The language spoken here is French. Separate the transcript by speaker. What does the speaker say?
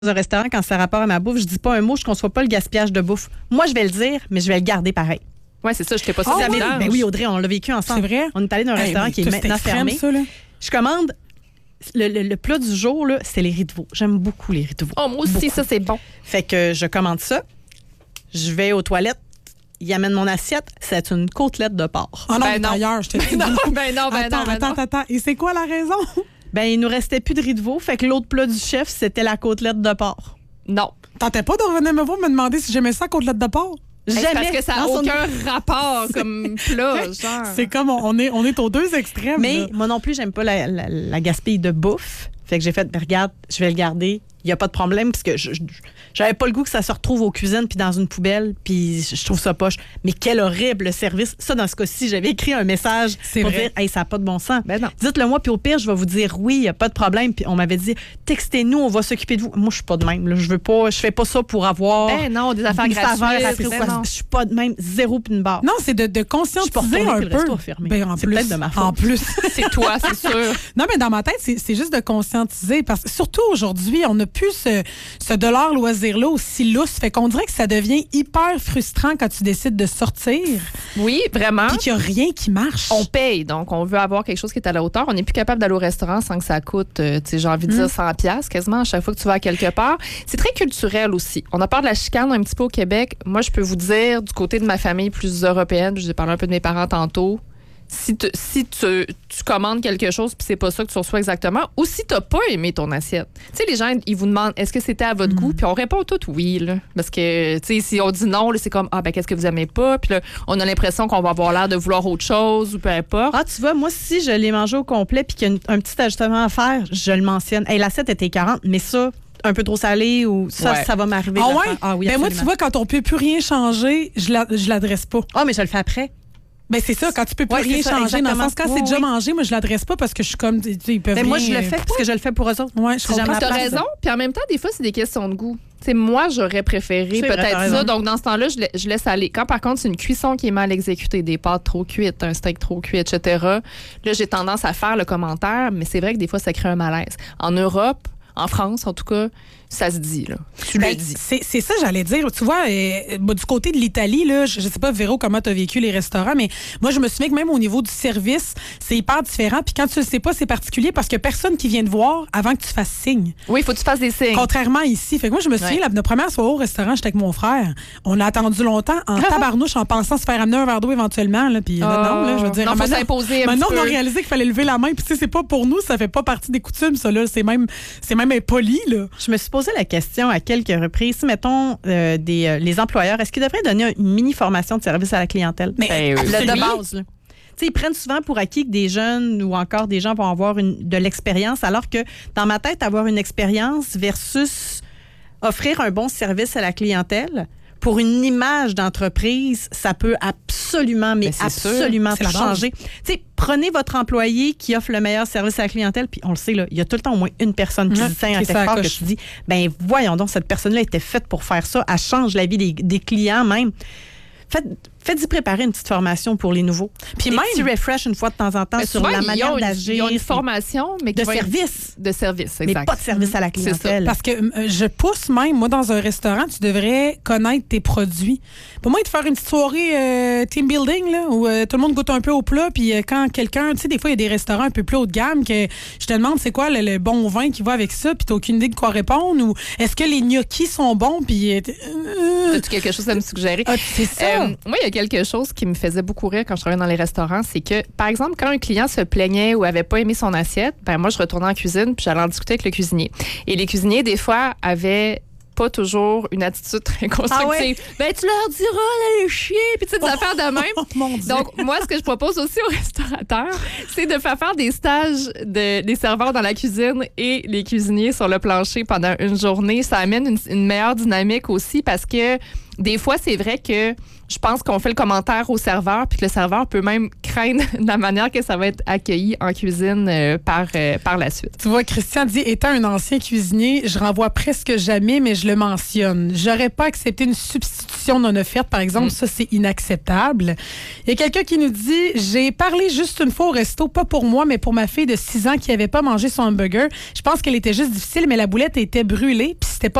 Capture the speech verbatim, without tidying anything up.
Speaker 1: un restaurant, quand c'est rapport à ma bouffe, je dis pas un mot, je conçois pas le gaspillage de bouffe. Moi, je vais le dire, mais je vais le garder pareil.
Speaker 2: Oui, c'est ça, je t'ai pas
Speaker 1: Oh,
Speaker 2: dit.
Speaker 1: oui. Ben oui, Audrey, on l'a vécu ensemble.
Speaker 3: C'est vrai?
Speaker 1: On est allé dans un
Speaker 3: Hey,
Speaker 1: restaurant
Speaker 3: oui,
Speaker 1: qui est
Speaker 3: ça,
Speaker 1: maintenant
Speaker 3: c'est extrême,
Speaker 1: fermé.
Speaker 3: ça, là.
Speaker 1: Je commande le, le, le plat du jour, là, c'est les riz de veau. J'aime beaucoup les riz de veau.
Speaker 2: Oh, moi aussi,
Speaker 1: Beaucoup.
Speaker 2: ça, c'est bon.
Speaker 1: Fait que je commande ça. Je vais aux toilettes. Il amène mon assiette. C'est une côtelette de porc.
Speaker 3: Ah non,
Speaker 2: Ben
Speaker 3: mais
Speaker 2: non.
Speaker 3: d'ailleurs, je te dis.
Speaker 2: non, ben non, ben
Speaker 3: attends,
Speaker 2: non, ben
Speaker 3: attends,
Speaker 2: non.
Speaker 3: attends, attends. Et c'est quoi la raison?
Speaker 1: Ben, il nous restait plus de riz de veau. Fait que l'autre plat du chef, c'était la côtelette de porc.
Speaker 2: Non.
Speaker 3: Tentais pas de revenir me voir me demander si j'aimais ça côtelette de porc?
Speaker 2: Hey, c'est
Speaker 1: Jamais.
Speaker 2: parce que ça n'a
Speaker 1: Dans son-
Speaker 2: aucun rapport comme plat, genre.
Speaker 3: C'est comme on on est, on est aux deux extrêmes.
Speaker 1: Mais
Speaker 3: là.
Speaker 1: moi non plus, j'aime pas la, la, la gaspille de bouffe. Fait que j'ai fait, ben, regarde, je vais le garder. Il n'y a pas de problème parce que je, je- j'avais pas le goût que ça se retrouve aux cuisines puis dans une poubelle puis je trouve ça poche. Mais quel horrible service. Ça, dans ce cas-ci, j'avais écrit un message
Speaker 3: C'est
Speaker 1: pour
Speaker 3: vrai.
Speaker 1: dire, hey, ça n'a pas de bon sens.
Speaker 2: Ben non.
Speaker 1: Dites-le moi puis au pire, je vais vous dire oui, il n'y a pas de problème. Puis on m'avait dit, textez-nous, on va s'occuper de vous. Moi, je suis pas de même. Là. Je veux pas, je fais pas ça pour avoir
Speaker 2: Ben non, des affaires
Speaker 1: une faveur
Speaker 2: gratuites.
Speaker 1: après ou
Speaker 2: ben
Speaker 1: quoi.
Speaker 2: non.
Speaker 1: Je suis pas de même, zéro puis une barre.
Speaker 3: Non, c'est de, de
Speaker 1: Je suis pas
Speaker 3: conscientiser
Speaker 1: retournée,
Speaker 3: un
Speaker 1: puis le
Speaker 3: peu.
Speaker 1: resto a fermé.
Speaker 3: Ben, en
Speaker 1: C'est
Speaker 3: plus,
Speaker 1: peut-être de ma faute.
Speaker 3: En plus.
Speaker 2: C'est toi, c'est sûr.
Speaker 3: Non, mais dans ma tête, c'est, c'est juste de conscientiser. Parce que surtout aujourd'hui, on n'a plus ce, ce dollar loisir-là aussi lousse. Fait qu'on dirait que ça devient hyper frustrant quand tu décides de sortir
Speaker 2: Oui, vraiment.
Speaker 3: puis qu'il n'y a rien qui marche.
Speaker 2: On paye, donc on veut avoir quelque chose qui est à la hauteur. On n'est plus capable d'aller au restaurant sans que ça coûte, euh, tu sais, j'ai envie de dire cent piastres quasiment à chaque fois que tu vas à quelque part. C'est très culturel aussi. On a peur de la chicane un petit peu au Québec. Moi, je peux vous dire, du côté de ma famille plus européenne, je vous ai parlé un peu de mes parents tantôt, si, te- si tu, tu commandes quelque chose puis c'est pas ça que tu reçois exactement, ou si t'as pas aimé ton assiette. Tu sais, les gens, ils vous demandent est-ce que c'était à votre goût, puis on répond tout oui, là. Parce que, tu sais, si on dit non, là, c'est comme ah, ben, qu'est-ce que vous aimez pas? Puis là, on a l'impression qu'on va avoir l'air de vouloir autre chose ou peu importe.
Speaker 1: Ah, tu vois, moi, si je l'ai mangé au complet puis qu'il y a une- un petit ajustement à faire, je le mentionne. Hey, l'assiette était quarante, mais ça, un peu trop salé ou ça,
Speaker 2: Ouais.
Speaker 1: ça va m'arriver.
Speaker 3: Ah
Speaker 1: de le
Speaker 3: ouais?
Speaker 1: faire. Ah oui,
Speaker 3: ben moi, tu
Speaker 1: absolument.
Speaker 3: vois, quand on peut plus rien changer, je, la, je l'adresse pas.
Speaker 1: Ah, mais je le fais après.
Speaker 3: Ben c'est ça, quand tu peux plus
Speaker 1: Ouais,
Speaker 3: rien
Speaker 1: c'est ça,
Speaker 3: changer. Dans le
Speaker 1: exactement.
Speaker 3: sens, quand
Speaker 1: Oui,
Speaker 3: c'est déjà
Speaker 1: oui.
Speaker 3: mangé, moi, je l'adresse pas parce que je suis comme, tu sais, ils peuvent
Speaker 1: Mais moi, je
Speaker 3: rien,
Speaker 1: le fais
Speaker 3: euh,
Speaker 1: parce que je le fais pour eux autres.
Speaker 3: Ouais, je
Speaker 1: C'est
Speaker 3: comprends.
Speaker 1: jamais
Speaker 2: T'as
Speaker 1: place,
Speaker 2: raison. Puis en même temps, des fois, c'est des questions de goût. Tu sais, moi, j'aurais préféré
Speaker 1: C'est vrai,
Speaker 2: peut-être
Speaker 1: t'as
Speaker 2: ça.
Speaker 1: raison.
Speaker 2: Donc, dans ce temps-là, je, la- je laisse aller. Quand, par contre, c'est une cuisson qui est mal exécutée, des pâtes trop cuites, un steak trop cuit, et cetera, là, j'ai tendance à faire le commentaire, mais c'est vrai que des fois, ça crée un malaise. En Europe, en France, en tout cas, ça se dit, là. Tu
Speaker 3: Ben,
Speaker 2: le dis.
Speaker 3: c'est, c'est ça, j'allais dire. Tu vois, euh, bah, du côté de l'Italie, là, je, je sais pas, Véro, comment tu as vécu les restaurants, mais moi, je me souviens que même au niveau du service, c'est hyper différent. Puis quand tu le sais pas, c'est particulier parce que personne qui vient te voir avant que tu fasses signe.
Speaker 2: Oui, il faut que tu fasses des signes.
Speaker 3: Contrairement ici. Fait que moi, je me souviens,
Speaker 2: Ouais.
Speaker 3: la, notre première soirée au restaurant, j'étais avec mon frère. On a attendu longtemps en tabarnouche en pensant se faire amener un verre d'eau éventuellement. Là, puis là, non, là, je veux dire.
Speaker 2: Non, faut
Speaker 3: maintenant-
Speaker 2: s'imposer un
Speaker 3: Maintenant,
Speaker 2: petit
Speaker 3: on a
Speaker 2: peu.
Speaker 3: réalisé qu'il fallait lever la main. Puis tu sais, c'est pas pour nous, ça fait pas partie des coutumes, ça, là. C'est même, c'est même impoli, là.
Speaker 1: Je me suis posé la question à quelques reprises. Si, mettons, euh, des, euh, les employeurs, est-ce qu'ils devraient donner une mini formation de service à la clientèle?
Speaker 3: Mais
Speaker 2: Ben oui.
Speaker 1: Le de
Speaker 3: absolument.
Speaker 1: base, là. Tu sais, ils prennent souvent pour acquis que des jeunes ou encore des gens vont avoir une, de l'expérience, alors que dans ma tête, avoir une expérience versus offrir un bon service à la clientèle, pour une image d'entreprise, ça peut absolument, mais
Speaker 2: Ben, c'est sûr.
Speaker 1: absolument
Speaker 3: C'est la
Speaker 1: tout
Speaker 3: base.
Speaker 1: changer. Tu sais, prenez votre employé qui offre le meilleur service à la clientèle, puis on le sait, là, il y a tout le temps au moins une personne qui
Speaker 3: Ouais,
Speaker 1: se tient à
Speaker 3: qui
Speaker 1: quelque
Speaker 3: est
Speaker 1: part
Speaker 3: sa
Speaker 1: que
Speaker 3: coche.
Speaker 1: tu dis, ben voyons donc, cette personne-là était faite pour faire ça, elle change la vie des, des clients même. Faites, faites-y préparer une petite formation pour les nouveaux.
Speaker 3: Puis
Speaker 1: Des
Speaker 3: même-
Speaker 1: petits refresh une fois de temps en temps
Speaker 2: Mais
Speaker 1: sur
Speaker 2: souvent,
Speaker 1: la
Speaker 2: ils
Speaker 1: manière
Speaker 2: ont une-
Speaker 1: d'agir.
Speaker 2: Ils ont une
Speaker 1: puis
Speaker 2: formation, mais qui
Speaker 1: de
Speaker 2: va être-
Speaker 1: service,
Speaker 2: De service,
Speaker 1: mais
Speaker 2: exact.
Speaker 1: pas de service à la
Speaker 2: C'est ça.
Speaker 1: clientèle.
Speaker 3: Parce que euh, je pousse même, moi, dans un restaurant, tu devrais connaître tes produits. Pour moi, de faire une petite soirée euh, team building, là, où euh, tout le monde goûte un peu au plat, puis euh, quand quelqu'un, tu sais, des fois, il y a des restaurants un peu plus haut de gamme que je te demande c'est quoi le, le bon vin qui va avec ça, puis t'as aucune idée de quoi répondre, ou est-ce que les gnocchis sont bons, puis... euh, euh,
Speaker 2: As-tu quelque chose à me suggérer?
Speaker 3: ah, c'est ça.
Speaker 2: Euh, moi, il y a quelque chose qui me faisait beaucoup rire quand je travaillais dans les restaurants, c'est que, par exemple, quand un client se plaignait ou avait pas aimé son assiette, ben moi, je retournais en cuisine puis j'allais en discuter avec le cuisinier. Et les cuisiniers, des fois, avaient pas toujours une attitude très constructive.
Speaker 1: Ah ouais?
Speaker 2: Ben, tu leur diras d'aller chier, puis tu sais, des affaires de même.
Speaker 3: Oh, mon Dieu.
Speaker 2: Donc, moi, ce que je propose aussi aux restaurateurs, c'est de faire faire des stages de, des serveurs dans la cuisine et les cuisiniers sur le plancher pendant une journée. Ça amène une, une meilleure dynamique aussi parce que des fois, c'est vrai que je pense qu'on fait le commentaire au serveur, puis que le serveur peut même craindre la manière que ça va être accueilli en cuisine euh, par, euh, par la suite.
Speaker 3: Tu vois, Christian dit, étant un ancien cuisinier, je renvoie presque jamais, mais je le mentionne. J'aurais pas accepté une substitution non offerte, par exemple. Mm. Ça, c'est inacceptable. Il y a quelqu'un qui nous dit, j'ai parlé juste une fois au resto, pas pour moi, mais pour ma fille de six ans qui avait pas mangé son hamburger. Je pense qu'elle était juste difficile, mais la boulette était brûlée, puis c'était pas